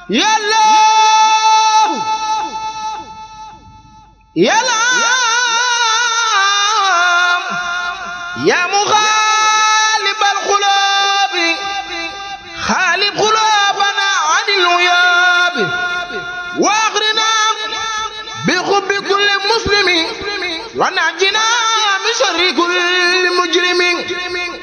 yàlla yàlla yaa muxaalibal xuloobi xaalib xuloobana anil uyaabi wa axrinaa bi xubbi kulli muslimi wa najjinaa min sharri kulli mujrimi